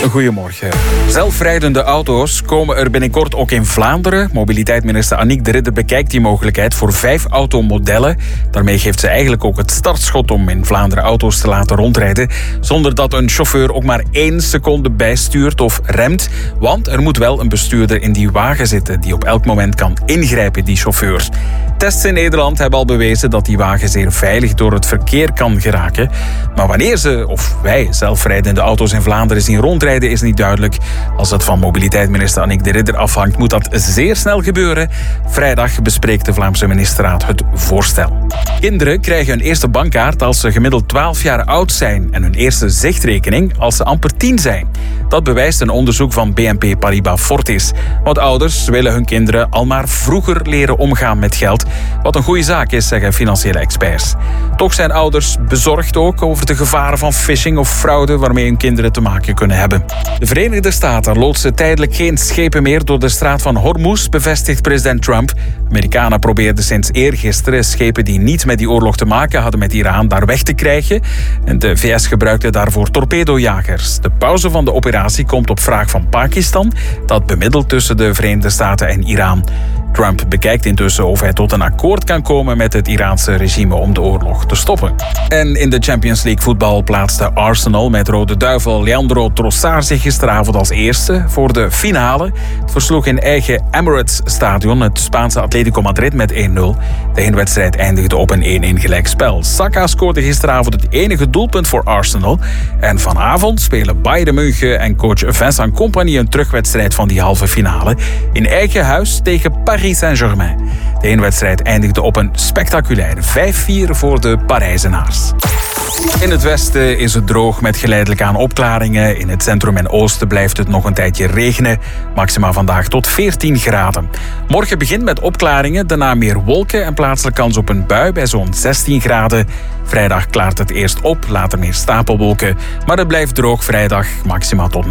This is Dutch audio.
Goedemorgen. Zelfrijdende auto's komen er binnenkort ook in Vlaanderen. Mobiliteitsminister Annick de Ridder bekijkt die mogelijkheid voor 5 automodellen. Daarmee geeft ze eigenlijk ook het startschot om in Vlaanderen auto's te laten rondrijden, zonder dat een chauffeur ook maar 1 seconde bijstuurt of remt. Want er moet wel een bestuurder in die wagen zitten die op elk moment kan ingrijpen, die chauffeur. Tests in Nederland hebben al bewezen dat die wagen zeer veilig door het verkeer kan geraken. Maar wanneer ze of wij zelfrijdende auto's in Vlaanderen zien rondrijden is niet duidelijk. Als het van mobiliteitsminister Annick de Ridder afhangt, moet dat zeer snel gebeuren. Vrijdag bespreekt de Vlaamse ministerraad het voorstel. Kinderen krijgen hun eerste bankkaart als ze gemiddeld 12 jaar oud zijn en hun eerste zichtrekening als ze amper 10 zijn. Dat bewijst een onderzoek van BNP Paribas Fortis. Want ouders willen hun kinderen al maar vroeger leren omgaan met geld, wat een goede zaak is, zeggen financiële experts. Toch zijn ouders bezorgd ook over de gevaren van phishing of fraude waarmee hun kinderen te maken kunnen hebben. De Verenigde Staten loodsen tijdelijk geen schepen meer door de straat van Hormuz, bevestigt president Trump. Amerikanen probeerden sinds eergisteren schepen die niets met die oorlog te maken hadden met Iran daar weg te krijgen. En de VS gebruikte daarvoor torpedojagers. De pauze van de operatie komt op vraag van Pakistan, dat bemiddelt tussen de Verenigde Staten en Iran. Trump bekijkt intussen of hij tot een akkoord kan komen met het Iraanse regime om de oorlog te stoppen. En in de Champions League voetbal plaatste Arsenal met Rode Duivel Leandro Trossard zich gisteravond als eerste voor de finale. Het versloeg in eigen Emirates Stadion het Spaanse Atletico Madrid met 1-0. De heenwedstrijd eindigde op een 1-1 gelijkspel. Saka scoorde gisteravond het enige doelpunt voor Arsenal. En vanavond spelen Bayern München en coach Vincent Kompany een terugwedstrijd van die halve finale in eigen huis tegen Paris Saint-Germain. De heenwedstrijd eindigde op een spectaculaire 5-4 voor de Parijzenaars. In het westen is het droog met geleidelijk aan opklaringen. In het centrum en oosten blijft het nog een tijdje regenen. Maxima vandaag tot 14 graden. Morgen begint met opklaringen, daarna meer wolken en plaatselijk kans op een bui bij zo'n 16 graden. Vrijdag klaart het eerst op, later meer stapelwolken. Maar het blijft droog vrijdag, maxima tot